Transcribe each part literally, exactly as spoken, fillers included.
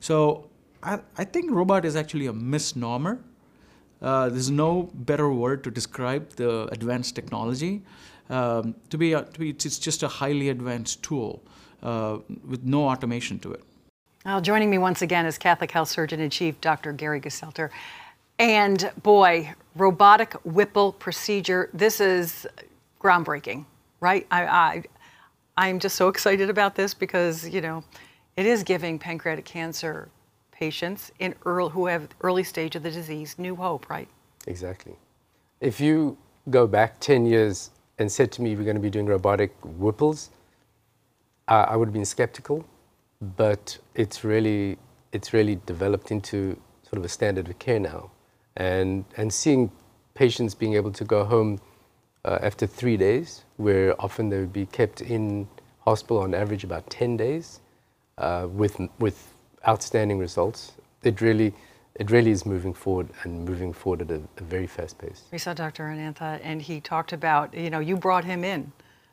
So I, I think robot is actually a misnomer. Uh, there's no better word to describe the advanced technology. Um, to be, a, to be, it's just a highly advanced tool uh, with no automation to it. Well, joining me once again is Catholic Health Surgeon-in-Chief, Doctor Gary Geselter. And boy, robotic Whipple procedure, this is groundbreaking, right? I, I, I'm just so excited about this because, you know, it is giving pancreatic cancer patients in early, who have early stage of the disease new hope, right? Exactly. If you go back ten years and said to me we're going to be doing robotic Whipples, uh, I would have been skeptical, but it's really, it's really developed into sort of a standard of care now. And, and seeing patients being able to go home uh, after three days, where often they would be kept in hospital on average about ten days, uh, with, with outstanding results. It really, it really is moving forward and moving forward at a, a very fast pace. We saw Doctor Anantha, and he talked about, you know, you brought him in,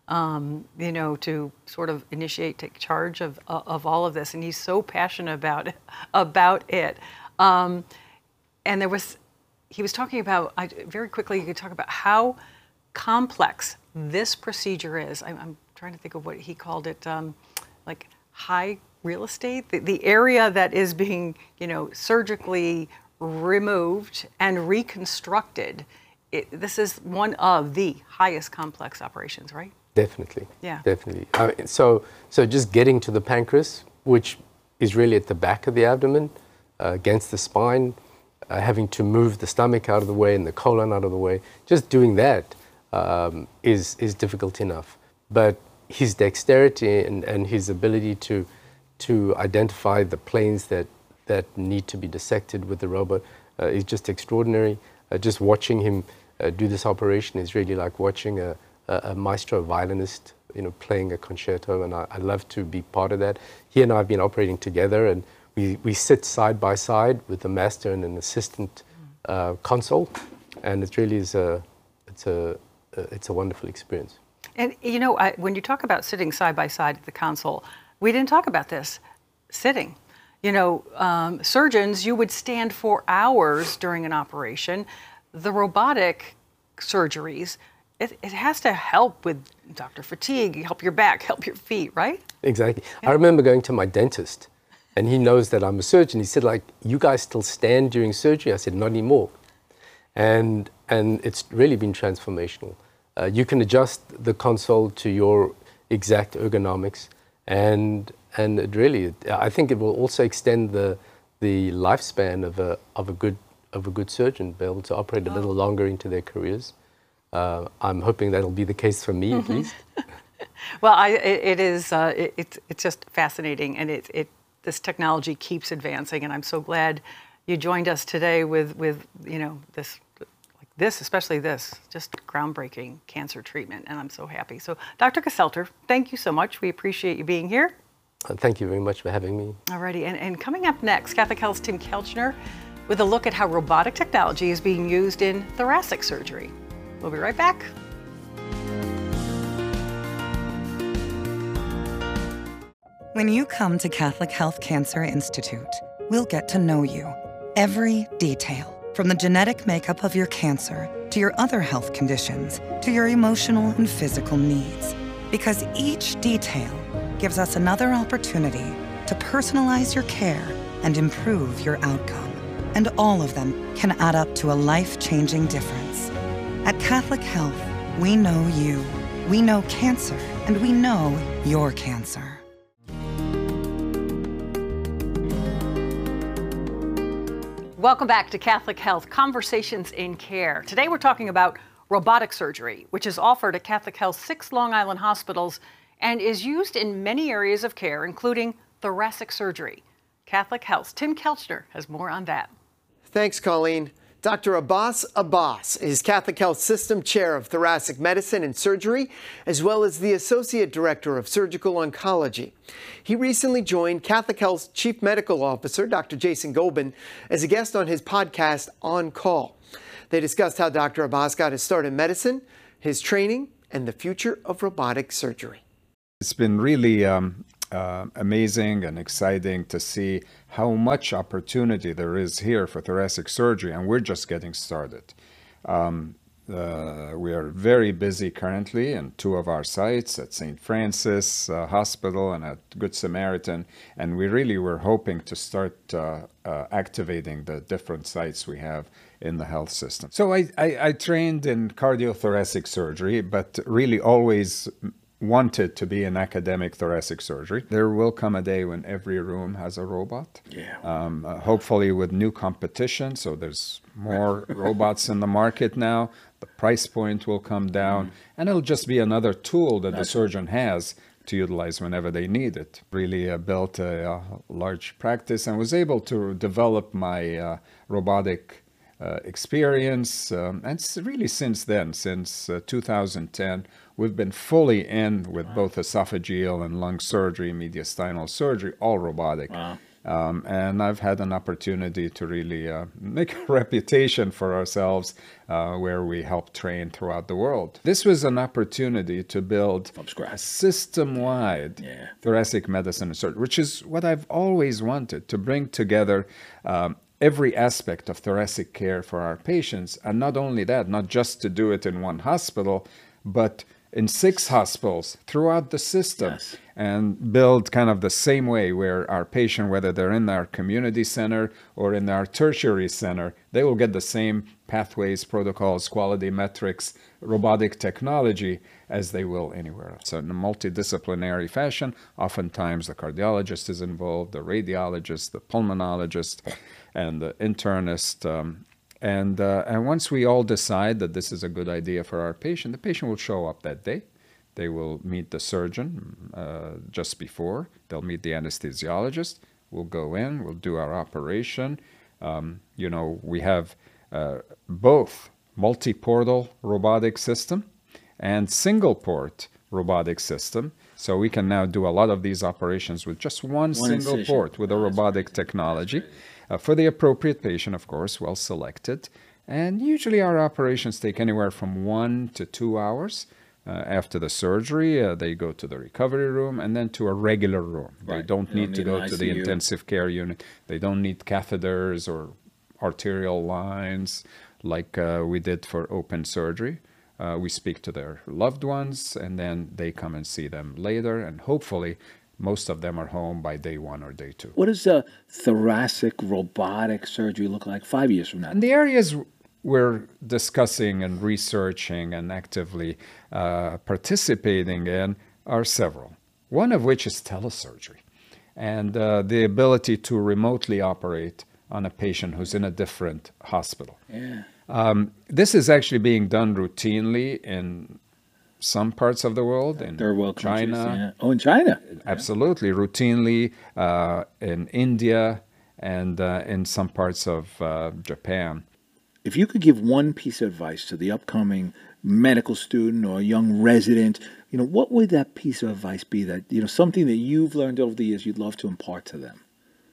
um, you know, to sort of initiate, take charge of of all of this, and he's so passionate about it, about it. Um, and there was, he was talking about, I, very quickly, you could talk about how complex this procedure is. I'm, I'm trying to think of what he called it, um, like high real estate, the, the area that is being, you know, surgically removed and reconstructed. It, this is one of the highest complex operations, right? Definitely. Yeah. Definitely. I mean, so, so just getting to the pancreas, which is really at the back of the abdomen, uh, against the spine, uh, having to move the stomach out of the way and the colon out of the way, just doing that um, is is difficult enough. But his dexterity and, and his ability to to identify the planes that, that need to be dissected with the robot uh, is just extraordinary. Uh, just watching him uh, do this operation is really like watching a, a, a maestro violinist, you know, playing a concerto, and I, I love to be part of that. He and I have been operating together, and we, we sit side by side with the master and an assistant uh, console, and it really is a, it's a, it's a wonderful experience. And, you know, I, when you talk about sitting side by side at the console, we didn't talk about this, sitting. You know, um, surgeons, you would stand for hours during an operation. The robotic surgeries, it, it has to help with doctor fatigue, help your back, help your feet, right? Exactly. Yeah. I remember going to my dentist, and he knows that I'm a surgeon. He said, like, you guys still stand during surgery? I said, not anymore. And, and it's really been transformational. Uh, you can adjust the console to your exact ergonomics. And and it really, I think it will also extend the the lifespan of a of a good of a good surgeon, be able to operate a little longer into their careers. Uh, I'm hoping that'll be the case for me, at least. Well, I, it, it is uh, it, it's it's just fascinating, and it it this technology keeps advancing, and I'm so glad you joined us today with with you know this. This, especially this, just groundbreaking cancer treatment, and I'm so happy. So, Doctor Geselter, thank you so much. We appreciate you being here. Uh, thank you very much for having me. Alrighty, and, and coming up next, Catholic Health's Tim Kelchner with a look at how robotic technology is being used in thoracic surgery. We'll be right back. When you come to Catholic Health Cancer Institute, we'll get to know you, every detail. From the genetic makeup of your cancer, to your other health conditions, to your emotional and physical needs. Because each detail gives us another opportunity to personalize your care and improve your outcome. And all of them can add up to a life-changing difference. At Catholic Health, we know you, we know cancer, and we know your cancer. Welcome back to Catholic Health Conversations in Care. Today we're talking about robotic surgery, which is offered at Catholic Health's six Long Island hospitals and is used in many areas of care, including thoracic surgery. Catholic Health's Tim Kelchner has more on that. Thanks, Colleen. Doctor Abbas Abbas is Catholic Health System Chair of Thoracic Medicine and Surgery, as well as the Associate Director of Surgical Oncology. He recently joined Catholic Health's Chief Medical Officer, Doctor Jason Gobin, as a guest on his podcast, On Call. They discussed how Doctor Abbas got his start in medicine, his training, and the future of robotic surgery. It's been really um, uh, amazing and exciting to see how much opportunity there is here for thoracic surgery, and we're just getting started. Um, uh, we are very busy currently in two of our sites, at Saint Francis uh, Hospital and at Good Samaritan, and we really were hoping to start uh, uh, activating the different sites we have in the health system. So I, I, I trained in cardiothoracic surgery, but really always wanted to be in academic thoracic surgery. There will come a day when every room has a robot. Yeah. Um, uh, hopefully with new competition, so there's more robots in the market now. The price point will come down, mm. and it'll just be another tool that That's the surgeon has to utilize whenever they need it. Really uh, built a, a large practice and was able to develop my uh, robotic uh, experience. Um, and it's really since then, since uh, two thousand ten, we've been fully in with wow. both esophageal and lung surgery, mediastinal surgery, all robotic. Wow. Um, and I've had an opportunity to really uh, make a reputation for ourselves uh, where we help train throughout the world. This was an opportunity to build a system-wide yeah. thoracic medicine and surgery, which is what I've always wanted, to bring together um, every aspect of thoracic care for our patients. And not only that, not just to do it in one hospital, but in six hospitals throughout the system, yes. and build kind of the same way where our patient, whether they're in our community center or in our tertiary center, they will get the same pathways, protocols, quality metrics, robotic technology as they will anywhere else. So in a multidisciplinary fashion, oftentimes the cardiologist is involved, the radiologist, the pulmonologist, and the internist. Um, And, uh, and once we all decide that this is a good idea for our patient, the patient will show up that day. They will meet the surgeon uh, just before. They'll meet the anesthesiologist. We'll go in. We'll do our operation. Um, you know, we have uh, both multi-portal robotic system and single-port robotic system. So we can now do a lot of these operations with just one, one single incision. port with a robotic technology. Uh, for the appropriate patient, of course, well selected. And usually our operations take anywhere from one to two hours. Uh, after the surgery, uh, they go to the recovery room and then to a regular room. Right. They don't they need don't to need go to the intensive care unit. They don't need catheters or arterial lines like uh, we did for open surgery. Uh, we speak to their loved ones, and then they come and see them later, and hopefully most of them are home by day one or day two. What does a thoracic robotic surgery look like five years from now? And the areas we're discussing and researching and actively uh, participating in are several. One of which is telesurgery, and uh, the ability to remotely operate on a patient who's in a different hospital. Yeah. Um, this is actually being done routinely in some parts of the world, in Third world China. Countries, yeah. Oh, in China. Absolutely, yeah. Routinely uh, in India and uh, in some parts of uh, Japan. If you could give one piece of advice to the upcoming medical student or young resident, you know, what would that piece of advice be? That, you know, something that you've learned over the years you'd love to impart to them?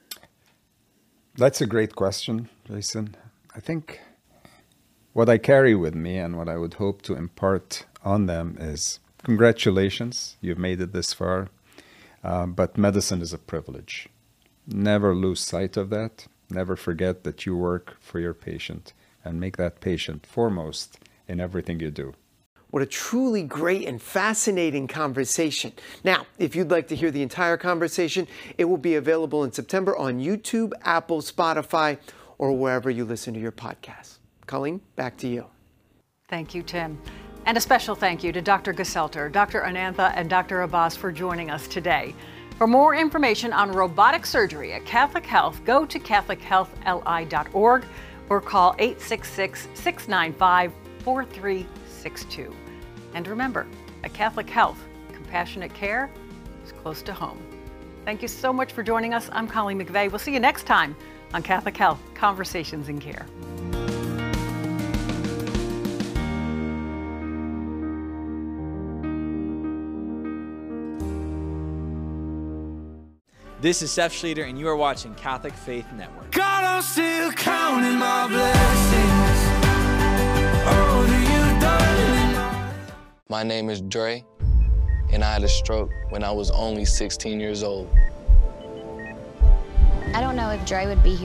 That's a great question, Jason. I think what I carry with me and what I would hope to impart on them is congratulations, you've made it this far, uh, but medicine is a privilege. Never lose sight of that. Never forget that you work for your patient, and make that patient foremost in everything you do. What a truly great and fascinating conversation. Now, if you'd like to hear the entire conversation, it will be available in September on YouTube, Apple, Spotify, or wherever you listen to your podcasts. Colleen, back to you. Thank you, Tim. And a special thank you to Doctor Geselter, Doctor Anantha, and Doctor Abbas for joining us today. For more information on robotic surgery at Catholic Health, go to catholic health l i dot org or call eight six six, six nine five, four three six two. And remember, at Catholic Health, compassionate care is close to home. Thank you so much for joining us. I'm Colleen McVeigh. We'll see you next time on Catholic Health, Conversations in Care. This is Seth Schlueter, and you are watching Catholic Faith Network. God, I'm still counting my blessings. Oh, do you, darling? My name is Dre. and I had a stroke when I was only sixteen years old. I don't know if Dre would be here